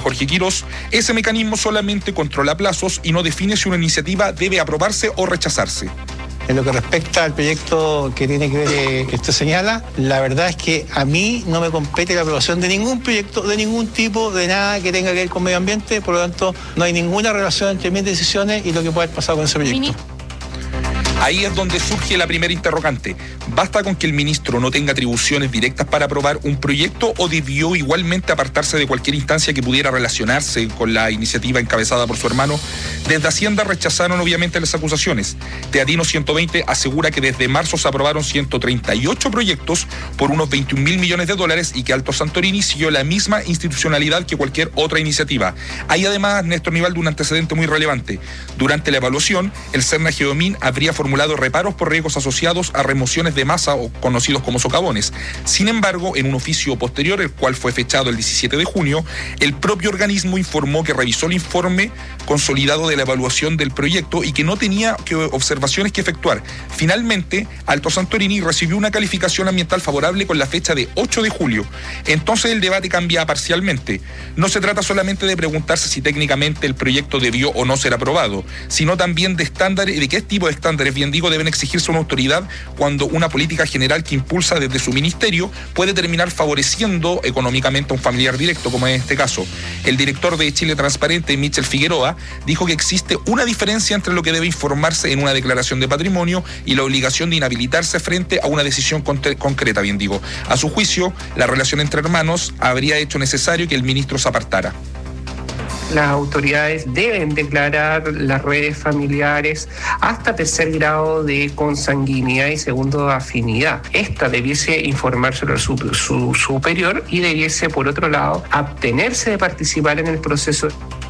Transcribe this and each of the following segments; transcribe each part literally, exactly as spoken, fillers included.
Jorge Quirós, ese mecanismo solamente controla plazos y no define si una iniciativa debe aprobarse o rechazarse. En lo que respecta al proyecto que tiene que ver, eh, que usted señala, la verdad es que a mí no me compete la aprobación de ningún proyecto, de ningún tipo, de nada que tenga que ver con medio ambiente, por lo tanto no hay ninguna relación entre mis decisiones y lo que pueda haber pasado con ese proyecto. Ahí es donde surge la primera interrogante. ¿Basta con que el ministro no tenga atribuciones directas para aprobar un proyecto o debió igualmente apartarse de cualquier instancia que pudiera relacionarse con la iniciativa encabezada por su hermano? Desde Hacienda rechazaron obviamente las acusaciones. Teatino ciento veinte asegura que desde marzo se aprobaron ciento treinta y ocho proyectos por unos veintiún mil millones de dólares y que Alto Santorini siguió la misma institucionalidad que cualquier otra iniciativa. Hay además, Néstor Nivaldo, un antecedente muy relevante. Durante la evaluación, el Serna Geomin habría formulado reparos por riesgos asociados a remociones de masa o conocidos como socavones. Sin embargo, en un oficio posterior, el cual fue fechado el diecisiete de junio, el propio organismo informó que revisó el informe consolidado de la evaluación del proyecto y que no tenía que observaciones que efectuar. Finalmente, Alto Santorini recibió una calificación ambiental favorable con la fecha de ocho de julio. Entonces el debate cambia parcialmente. No se trata solamente de preguntarse si técnicamente el proyecto debió o no ser aprobado, sino también de estándares, de qué tipo de estándares, bien digo, deben exigirse a una autoridad cuando una política general que impulsa desde su ministerio puede terminar favoreciendo económicamente a un familiar directo, como en este caso. El director de Chile Transparente, Michel Figueroa, dijo que existe una diferencia entre lo que debe informarse en una declaración de patrimonio y la obligación de inhabilitarse frente a una decisión concreta, bien digo. A su juicio, la relación entre hermanos habría hecho necesario que el ministro se apartara. Las autoridades deben declarar las redes familiares hasta tercer grado de consanguinidad y segundo de afinidad. Esta debiese informárselo a su, su superior y debiese, por otro lado, abstenerse de participar en el proceso.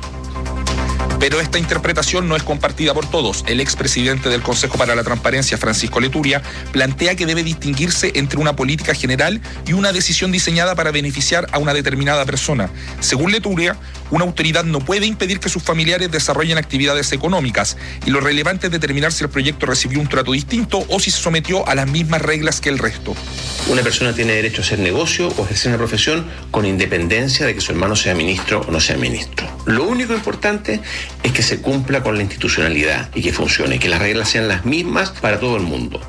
Pero esta interpretación no es compartida por todos. El expresidente del Consejo para la Transparencia, Francisco Leturia, plantea que debe distinguirse entre una política general y una decisión diseñada para beneficiar a una determinada persona. Según Leturia, una autoridad no puede impedir que sus familiares desarrollen actividades económicas y lo relevante es determinar si el proyecto recibió un trato distinto o si se sometió a las mismas reglas que el resto. Una persona tiene derecho a hacer negocio o ejercer una profesión con independencia de que su hermano sea ministro o no sea ministro. Lo único importante es que se cumpla con la institucionalidad y que funcione, que las reglas sean las mismas para todo el mundo.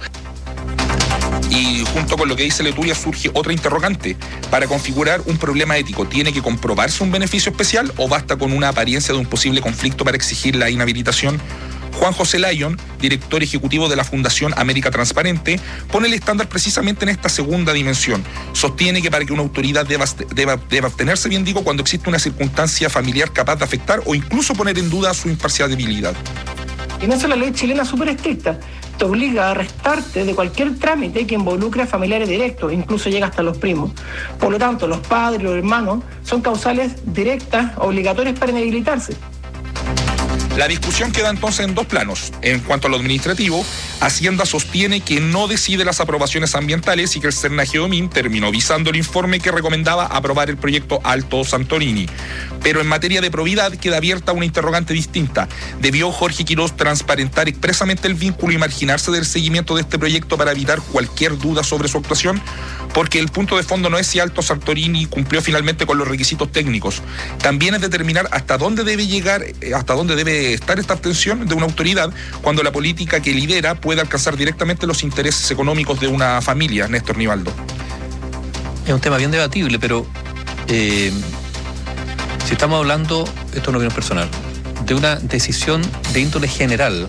Y junto con lo que dice Leturia surge otra interrogante. Para configurar un problema ético, ¿tiene que comprobarse un beneficio especial o basta con una apariencia de un posible conflicto para exigir la inhabilitación? Juan José Lyon, director ejecutivo de la Fundación América Transparente, pone el estándar precisamente en esta segunda dimensión. Sostiene que para que una autoridad deba, deba, deba abstenerse, bien digo, cuando existe una circunstancia familiar capaz de afectar o incluso poner en duda su imparcialidad. Y no es la ley chilena súper estricta. Te obliga a restarte de cualquier trámite que involucre a familiares directos, incluso llega hasta los primos. Por lo tanto, los padres, los hermanos, son causales directas, obligatorias para inhabilitarse. La discusión queda entonces en dos planos. En cuanto a lo administrativo, Hacienda sostiene que no decide las aprobaciones ambientales y que el Serna Geomin terminó visando el informe que recomendaba aprobar el proyecto Alto Santorini. Pero en materia de probidad queda abierta una interrogante distinta. ¿Debió Jorge Quirós transparentar expresamente el vínculo y marginarse del seguimiento de este proyecto para evitar cualquier duda sobre su actuación? Porque el punto de fondo no es si Alto Santorini cumplió finalmente con los requisitos técnicos. También es determinar hasta dónde debe llegar, hasta dónde debe estar esta abstención de una autoridad cuando la política que lidera puede alcanzar directamente los intereses económicos de una familia. Néstor Nivaldo. Es un tema bien debatible, pero eh, si estamos hablando, esto es una opinión personal, de una decisión de índole general,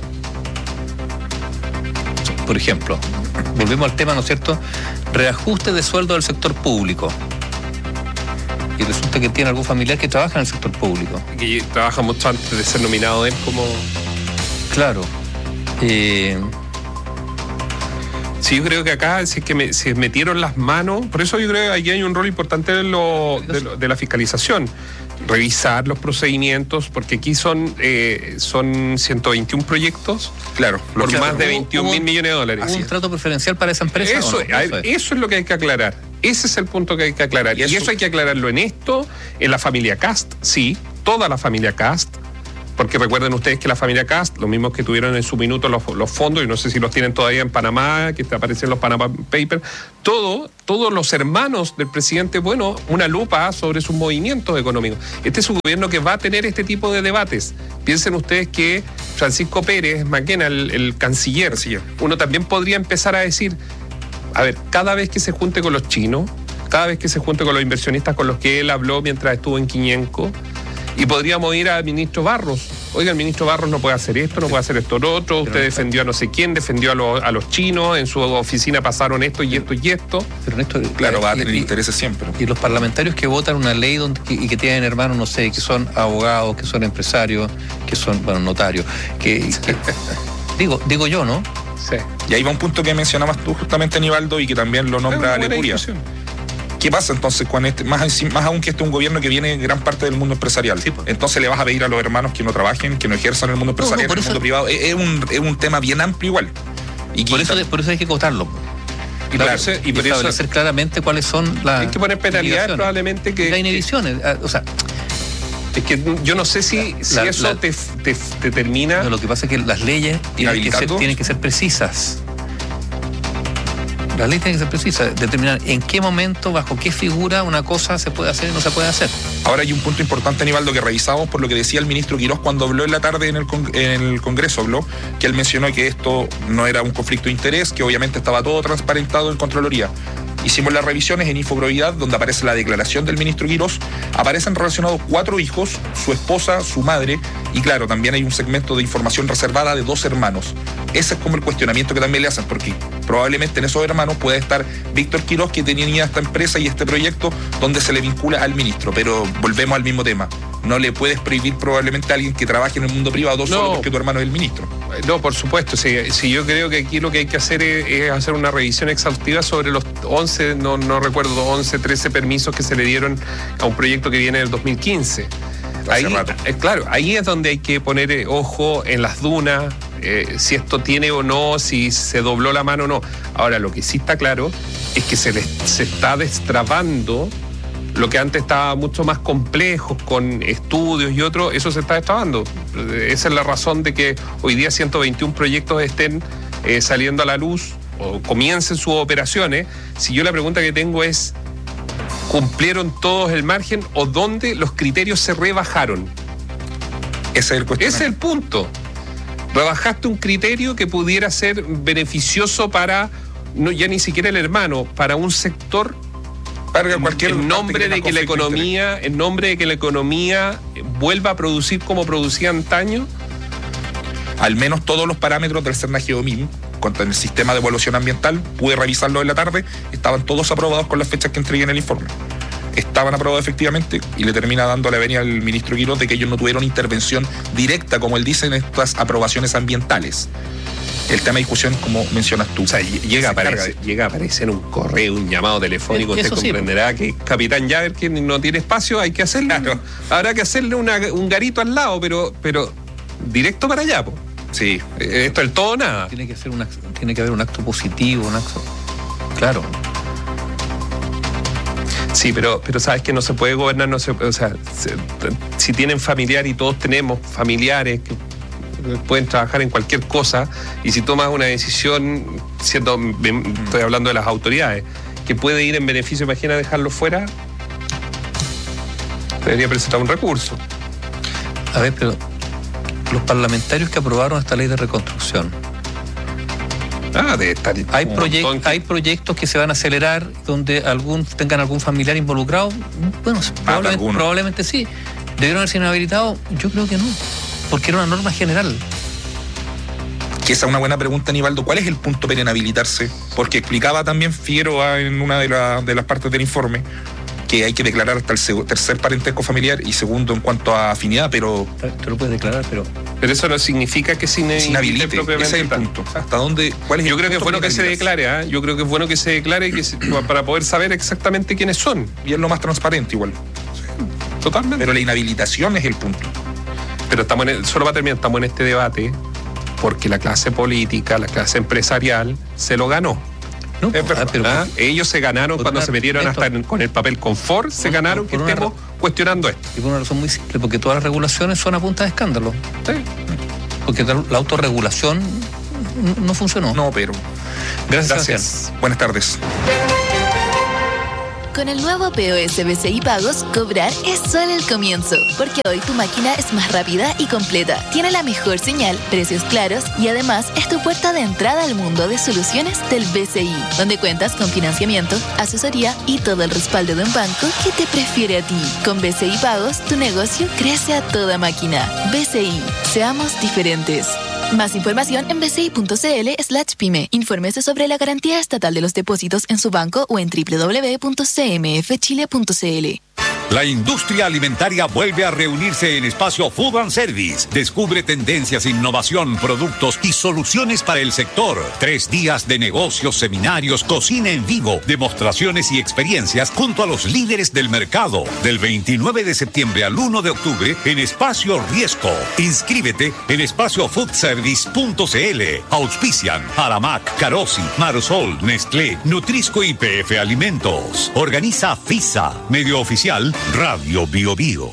por ejemplo, volvemos al tema, ¿no es cierto?, reajuste de sueldo del sector público. Y resulta que tiene algún familiar que trabaja en el sector público. Que trabaja mucho antes de ser nominado él como... Claro. Eh... Sí, yo creo que acá si es que me, se metieron las manos, por eso yo creo que aquí hay un rol importante de, lo, de, lo, de la fiscalización. Revisar los procedimientos, porque aquí son eh, son ciento veintiún proyectos, claro, por claro, más de veintiún mil millones de dólares. ¿Hubo un trato preferencial para esa empresa? Eso, ¿o no? eso, es. eso es lo que hay que aclarar. Ese es el punto que hay que aclarar. Y eso, y eso hay que aclararlo en esto, en la familia Cast, sí, toda la familia Cast, Porque recuerden ustedes que la familia Kast, los mismos que tuvieron en su minuto los, los fondos, y no sé si los tienen todavía en Panamá, que aparecen los Panama Papers, todo, todos los hermanos del presidente, bueno, una lupa sobre sus movimientos económicos. Este es un gobierno que va a tener este tipo de debates. Piensen ustedes que Francisco Pérez Maquena, el, el canciller, uno también podría empezar a decir, a ver, cada vez que se junte con los chinos, cada vez que se junte con los inversionistas con los que él habló mientras estuvo en Quiñenco, y podríamos ir al ministro Barros. Oiga, el ministro Barros no puede hacer esto, no puede hacer esto, lo otro. Usted defendió a no sé quién, defendió a, lo, a los chinos, en su oficina pasaron esto y esto y esto. Pero Néstor, claro, va a tener y, intereses siempre. Y los parlamentarios que votan una ley donde, que, y que tienen hermanos, no sé, que son abogados, que son empresarios, que son, bueno, notarios, que, que digo, digo yo, ¿no? Sí. Y ahí va un punto que mencionabas tú justamente, Aníbaldo, y que también lo nombra Lecuria. ¿Qué pasa entonces con este, más, más aún que este es un gobierno que viene gran parte del mundo empresarial? Sí, pues. Entonces le vas a pedir a los hermanos que no trabajen, que no ejerzan en el mundo empresarial, no, no, en el mundo privado. Es, es, un, es un tema bien amplio igual. Y por, eso, por eso hay que acotarlo. Y, claro, por eso, y, y por establecer eso, claramente cuáles son las... Hay que poner penalidades probablemente que... Las inhibiciones, o sea... Es que yo no sé si, la, si la, eso la, te, te, te termina... No, lo que pasa es que las leyes tienen que, ser, tienen que ser precisas. Las leyes tienen que ser precisas, determinar en qué momento, bajo qué figura una cosa se puede hacer y no se puede hacer. Ahora hay un punto importante, Aníbaldo, que revisamos por lo que decía el ministro Quirós cuando habló en la tarde en el, con, en el Congreso, habló que él mencionó que esto no era un conflicto de interés, que obviamente estaba todo transparentado en Contraloría. Hicimos las revisiones en Infoprobidad, donde aparece la declaración del ministro Quirós, aparecen relacionados cuatro hijos, su esposa, su madre, y claro, también hay un segmento de información reservada de dos hermanos. Ese es como el cuestionamiento que también le hacen, porque probablemente en esos hermanos puede estar Víctor Quirós, que tenía esta empresa y este proyecto donde se le vincula al ministro, pero volvemos al mismo tema. No le puedes prohibir probablemente a alguien que trabaje en el mundo privado no. solo porque tu hermano es el ministro. No, por supuesto. Sí, sí, yo creo que aquí lo que hay que hacer es, es hacer una revisión exhaustiva sobre los once, no, no recuerdo, once, trece permisos que se le dieron a un proyecto que viene del dos mil quince. Ahí, eh, claro, ahí es donde hay que poner eh, ojo en las dunas, eh, si esto tiene o no, si se dobló la mano o no. Ahora, lo que sí está claro es que se, les, se está destrabando lo que antes estaba mucho más complejo, con estudios y otros, eso se está destrabando. Esa es la razón de que hoy día ciento veintiún proyectos estén eh, saliendo a la luz o comiencen sus operaciones. Si yo la pregunta que tengo es, ¿cumplieron todos el margen o dónde los criterios se rebajaron? Ese es el cuestionamiento. Ese es el punto. Rebajaste un criterio que pudiera ser beneficioso para, no, ya ni siquiera el hermano, para un sector... Para cualquier en nombre de que la economía, en nombre de que la economía vuelva a producir como producía antaño. Al menos todos los parámetros del Cernageomim, contra el sistema de evaluación ambiental, pude revisarlo en la tarde, estaban todos aprobados con las fechas que entregué en el informe. Estaban aprobados efectivamente y le termina dando la venia al ministro Quirós de que ellos no tuvieron intervención directa, como él dice, en estas aprobaciones ambientales. El tema de discusión, como mencionas tú. O sea, llega a, aparecer, llega a aparecer un correo, un llamado telefónico. Usted comprenderá sí, que Capitán Yaver, que no tiene espacio, hay que hacerle. Claro. Habrá que hacerle una, un garito al lado, pero, pero directo para allá, po. Sí, esto es el todo o nada. Tiene que, ser un, tiene que haber un acto positivo, un acto. Claro. Sí, pero, pero sabes que no se puede gobernar, no se, o sea, se, si tienen familiar y todos tenemos familiares que pueden trabajar en cualquier cosa, y si tomas una decisión, siendo, estoy hablando de las autoridades, que puede ir en beneficio, imagina dejarlo fuera, debería presentar un recurso. A ver, pero los parlamentarios que aprobaron esta ley de reconstrucción, ah, de estar hay, proyect, hay proyectos que se van a acelerar donde algún tengan algún familiar involucrado. Bueno, ah, probablemente, probablemente sí. ¿Debieron haber sido habilitados? Yo creo que no, porque era una norma general. Que esa es una buena pregunta, Aníbaldo. ¿Cuál es el punto para inhabilitarse? Porque explicaba también Figueroa en una de, la, de las partes del informe que hay que declarar hasta el tercer parentesco familiar y segundo en cuanto a afinidad, pero... Te lo puedes declarar, pero... Pero eso no significa que se inhabilite propiamente. Ese es el punto. ¿Hasta dónde? ¿Cuál es Yo el creo que es bueno que se declare, ¿eh? Yo creo que es bueno que se declare y que se, para poder saber exactamente quiénes son. Y es lo más transparente igual. Sí, totalmente. Pero la inhabilitación es el punto. Pero estamos en el, solo para terminar, estamos en este debate porque la clase política, la clase empresarial, se lo ganó. No, es verdad, pero ¿ah? Ellos se ganaron cuando una, se metieron esto, hasta en, con el papel confort, se no, ganaron que estemos cuestionando esto. Y por una razón muy simple, porque todas las regulaciones son a punta de escándalo. Sí. Porque la autorregulación no funcionó. No, pero... Gracias. Gracias. Buenas tardes. Con el nuevo P O S B C I Pagos, cobrar es solo el comienzo, porque hoy tu máquina es más rápida y completa, tiene la mejor señal, precios claros y además es tu puerta de entrada al mundo de soluciones del B C I, donde cuentas con financiamiento, asesoría y todo el respaldo de un banco que te prefiere a ti. Con B C I Pagos, tu negocio crece a toda máquina. B C I, seamos diferentes. Más información en bci.cl slash pyme. Infórmese sobre la garantía estatal de los depósitos en su banco o en doble u doble u doble u punto c m f chile punto c l. La industria alimentaria vuelve a reunirse en Espacio Food and Service. Descubre tendencias, innovación, productos y soluciones para el sector. Tres días de negocios, seminarios, cocina en vivo, demostraciones y experiencias junto a los líderes del mercado. Del veintinueve de septiembre al uno de octubre en Espacio Riesco. Inscríbete en espacio food service punto c l. Auspician Aramac, Carosi, Marsol, Nestlé, Nutrisco y P F Alimentos. Organiza FISA, medio oficial Radio Bio Bio.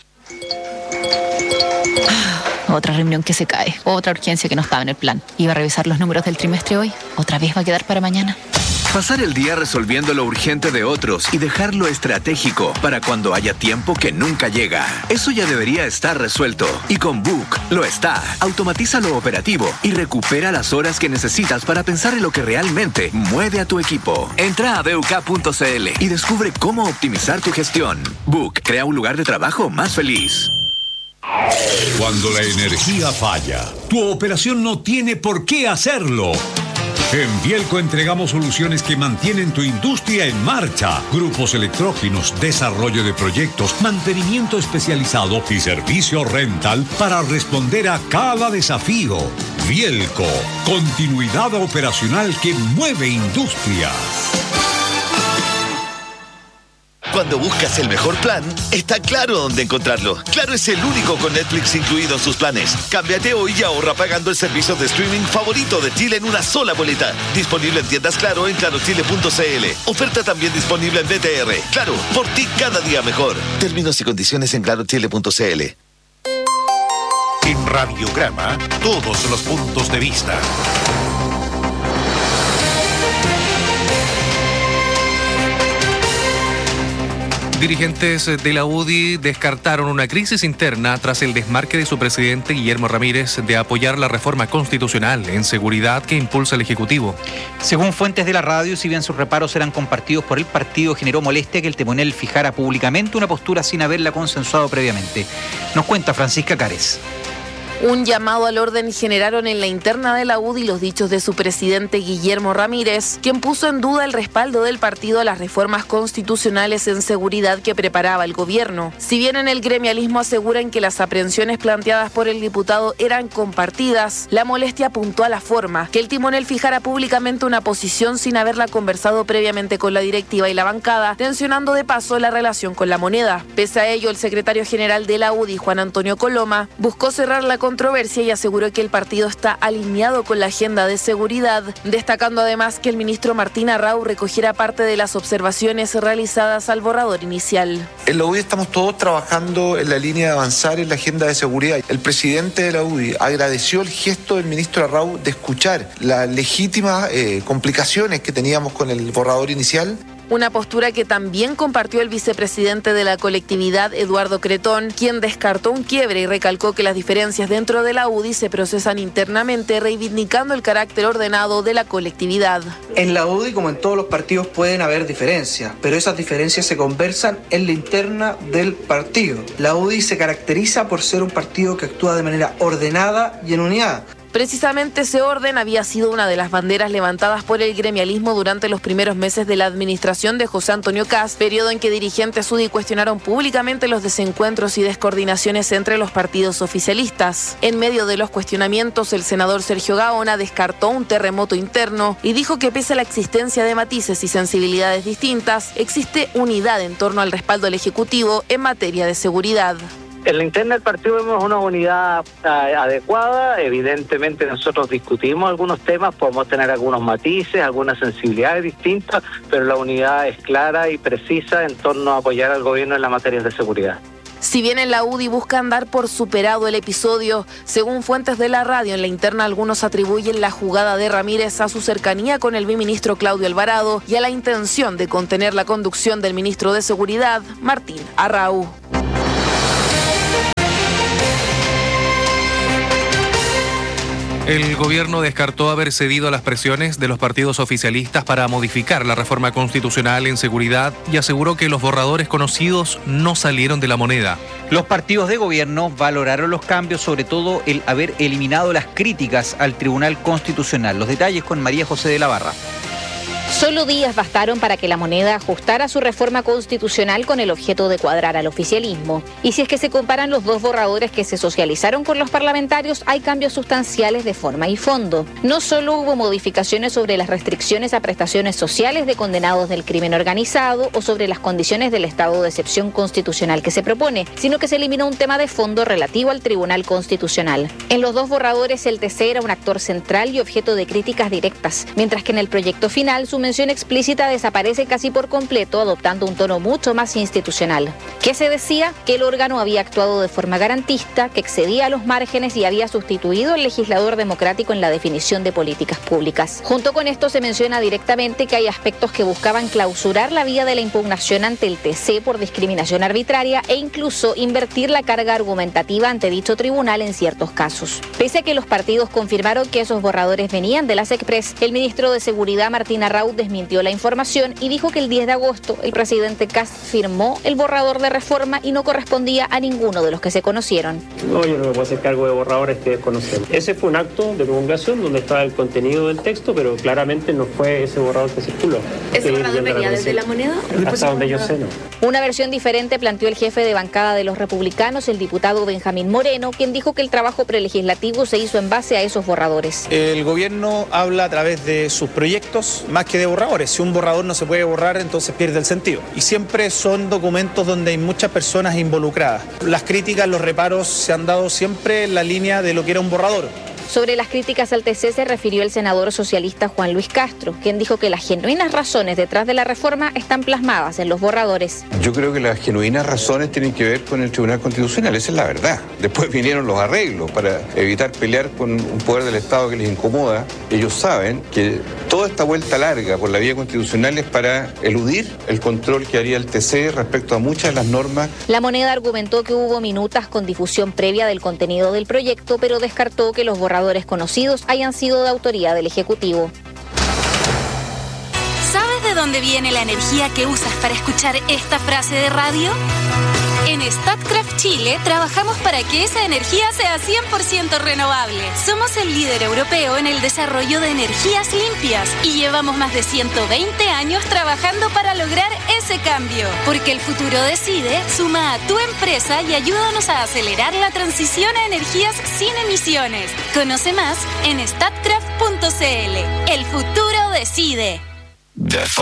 Otra reunión que se cae, otra urgencia que no estaba en el plan. Iba a revisar los números del trimestre hoy, otra vez va a quedar para mañana. Pasar el día resolviendo lo urgente de otros y dejar lo estratégico para cuando haya tiempo que nunca llega. Eso ya debería estar resuelto. Y con Book lo está. Automatiza lo operativo y recupera las horas que necesitas para pensar en lo que realmente mueve a tu equipo. Entra a b u k punto c l y descubre cómo optimizar tu gestión. Book crea un lugar de trabajo más feliz. Cuando la energía falla, tu operación no tiene por qué hacerlo. En Bielco entregamos soluciones que mantienen tu industria en marcha. Grupos electrógenos, desarrollo de proyectos, mantenimiento especializado y servicio rental para responder a cada desafío. Bielco, continuidad operacional que mueve industrias. Cuando buscas el mejor plan, está Claro dónde encontrarlo. Claro es el único con Netflix incluido en sus planes. Cámbiate hoy y ahorra pagando el servicio de streaming favorito de Chile en una sola boleta. Disponible en tiendas Claro en claro chile punto c l. Oferta también disponible en B T R. Claro, por ti cada día mejor. Términos y condiciones en claro chile punto c l. En Radiograma, todos los puntos de vista. Dirigentes de la U D I descartaron una crisis interna tras el desmarque de su presidente Guillermo Ramírez de apoyar la reforma constitucional en seguridad que impulsa el Ejecutivo. Según fuentes de la radio, si bien sus reparos eran compartidos por el partido, generó molestia que el timonel fijara públicamente una postura sin haberla consensuado previamente. Nos cuenta Francisca Cárez. Un llamado al orden generaron en la interna de la U D I los dichos de su presidente Guillermo Ramírez, quien puso en duda el respaldo del partido a las reformas constitucionales en seguridad que preparaba el gobierno. Si bien en el gremialismo aseguran que las aprehensiones planteadas por el diputado eran compartidas, la molestia apuntó a la forma, que el timonel fijara públicamente una posición sin haberla conversado previamente con la directiva y la bancada, tensionando de paso la relación con la moneda. Pese a ello, el secretario general de la U D I, Juan Antonio Coloma, buscó cerrar la controversia y aseguró que el partido está alineado con la agenda de seguridad, destacando además que el ministro Martín Arrau recogiera parte de las observaciones realizadas al borrador inicial. En la U D I estamos todos trabajando en la línea de avanzar en la agenda de seguridad. El presidente de la U D I agradeció el gesto del ministro Arrau de escuchar las legítimas eh, complicaciones que teníamos con el borrador inicial. Una postura que también compartió el vicepresidente de la colectividad, Eduardo Cretón, quien descartó un quiebre y recalcó que las diferencias dentro de la U D I se procesan internamente, reivindicando el carácter ordenado de la colectividad. En la U D I, como en todos los partidos, pueden haber diferencias, pero esas diferencias se conversan en la interna del partido. La U D I se caracteriza por ser un partido que actúa de manera ordenada y en unidad. Precisamente ese orden había sido una de las banderas levantadas por el gremialismo durante los primeros meses de la administración de José Antonio Kast, periodo en que dirigentes U D I cuestionaron públicamente los desencuentros y descoordinaciones entre los partidos oficialistas. En medio de los cuestionamientos, el senador Sergio Gaona descartó un terremoto interno y dijo que pese a la existencia de matices y sensibilidades distintas, existe unidad en torno al respaldo al Ejecutivo en materia de seguridad. En la interna del partido vemos una unidad uh, adecuada. Evidentemente nosotros discutimos algunos temas, podemos tener algunos matices, algunas sensibilidades distintas, pero la unidad es clara y precisa en torno a apoyar al gobierno en las materias de seguridad. Si bien en la U D I buscan dar por superado el episodio, según fuentes de la radio, en la interna algunos atribuyen la jugada de Ramírez a su cercanía con el biministro Claudio Alvarado y a la intención de contener la conducción del ministro de Seguridad, Martín Arrau. El gobierno descartó haber cedido a las presiones de los partidos oficialistas para modificar la reforma constitucional en seguridad y aseguró que los borradores conocidos no salieron de la moneda. Los partidos de gobierno valoraron los cambios, sobre todo el haber eliminado las críticas al Tribunal Constitucional. Los detalles con María José de la Barra. Solo días bastaron para que la moneda ajustara su reforma constitucional con el objeto de cuadrar al oficialismo. Y si es que se comparan los dos borradores que se socializaron con los parlamentarios, hay cambios sustanciales de forma y fondo. No solo hubo modificaciones sobre las restricciones a prestaciones sociales de condenados del crimen organizado o sobre las condiciones del estado de excepción constitucional que se propone, sino que se eliminó un tema de fondo relativo al Tribunal Constitucional. En los dos borradores el T C era un actor central y objeto de críticas directas, mientras que en el proyecto final su mención explícita desaparece casi por completo, adoptando un tono mucho más institucional. ¿Qué se decía? Que el órgano había actuado de forma garantista, que excedía los márgenes y había sustituido al legislador democrático en la definición de políticas públicas. Junto con esto se menciona directamente que hay aspectos que buscaban clausurar la vía de la impugnación ante el T C por discriminación arbitraria e incluso invertir la carga argumentativa ante dicho tribunal en ciertos casos. Pese a que los partidos confirmaron que esos borradores venían de las Express, el ministro de Seguridad, Martín Arrau, desmintió la información y dijo que el diez de agosto el presidente Kast firmó el borrador de reforma y no correspondía a ninguno de los que se conocieron. No, yo no me puedo hacer cargo de borradores que desconocemos. Ese fue un acto de promulgación donde estaba el contenido del texto, pero claramente no fue ese borrador que circuló. ¿Ese borrador venía desde la moneda? Hasta donde yo sé, no. Una versión diferente planteó el jefe de bancada de los republicanos, el diputado Benjamín Moreno, quien dijo que el trabajo prelegislativo se hizo en base a esos borradores. El gobierno habla a través de sus proyectos más que de borradores. Si un borrador no se puede borrar, entonces pierde el sentido. Y siempre son documentos donde hay muchas personas involucradas. Las críticas, los reparos se han dado siempre en la línea de lo que era un borrador. Sobre las críticas al T C se refirió el senador socialista Juan Luis Castro, quien dijo que las genuinas razones detrás de la reforma están plasmadas en los borradores. Yo creo que las genuinas razones tienen que ver con el Tribunal Constitucional, esa es la verdad. Después vinieron los arreglos para evitar pelear con un poder del Estado que les incomoda. Ellos saben que toda esta vuelta larga por la vía constitucional es para eludir el control que haría el T C respecto a muchas de las normas. La Moneda argumentó que hubo minutas con difusión previa del contenido del proyecto, pero descartó que los borradores conocidos hayan sido de autoría del Ejecutivo. ¿Sabes de dónde viene la energía que usas para escuchar esta frase de radio? En Statkraft Chile trabajamos para que esa energía sea cien por ciento renovable. Somos el líder europeo en el desarrollo de energías limpias y llevamos más de ciento veinte años trabajando para lograr ese cambio. Porque el futuro decide, suma a tu empresa y ayúdanos a acelerar la transición a energías sin emisiones. Conoce más en statkraft punto c l. El futuro decide.